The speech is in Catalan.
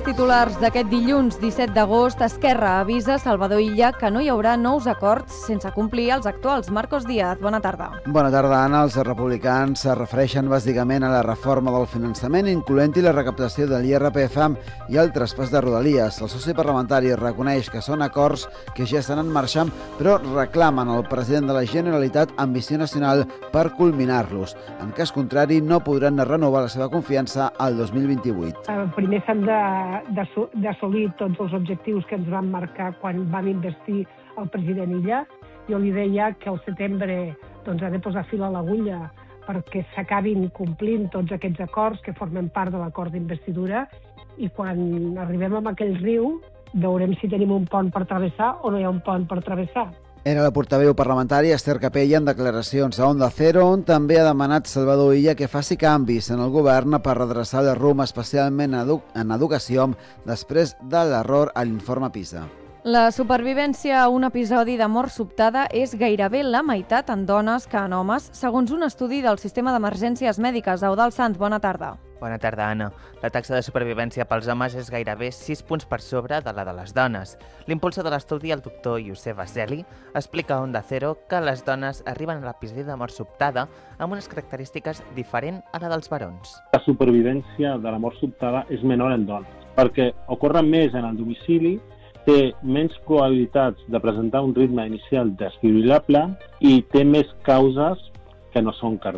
titulars d'aquest dilluns 17 d'agost, Esquerra avisa Salvador Illa que no hi haurà nous acords sense complir els actuals. Marcos Díaz, bona tarda. Bona tarda, Anna. Els republicans se refereixen bàsicament a la reforma del finançament, incloent-hi la recaptació de l'IRPF i el traspàs de Rodalies. El soci parlamentari reconeix que són acords que ja estan en marxa, però reclamen al president de la Generalitat ambició nacional per culminar-los. En cas contrari, no podran renovar la seva confiança al 2028. Primer s'han d'assolir tots els objectius que ens van marcar quan vam investir el president Illa. Jo li deia que al setembre ha de posar fil a l'agulla perquè s'acabin complint tots aquests acords que formen part de l'acord d'investidura i quan arribem a aquell riu veurem si tenim un pont per travessar o no hi ha un pont per travessar. Era la portaveu parlamentària Esther Capella en declaracions a Onda Cero, on també ha demanat Salvador Illa que faci canvis en el govern per redreçar el rumb, especialment en educació, després de l'error a l'informe PISA. La supervivència a un episodi de mort sobtada és gairebé la meitat en dones que en homes, segons un estudi del Sistema d'Emergències Mèdiques. Eudald Sanz, bona tarda. Bona tarda, Anna. La taxa de supervivència pels homes és gairebé 6 punts per sobre de la de les dones. L'impulsor de l'estudi, el doctor Youssef Azzeli, explica a Onda Cero que les dones arriben a l'episodi de mort sobtada amb unes característiques diferents a la dels barons. La supervivència de la mort sobtada és menor en dones, perquè ocorre més en el domicili, té menys probabilitats de presentar un ritme inicial desfibril·lable i té més causes que no són cardíaques.